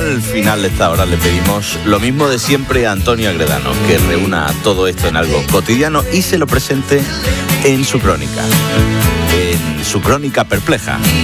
al final de esta hora le pedimos lo mismo de siempre a Antonio Agredano, que reúna todo esto en algo cotidiano y se lo presente en su crónica perpleja.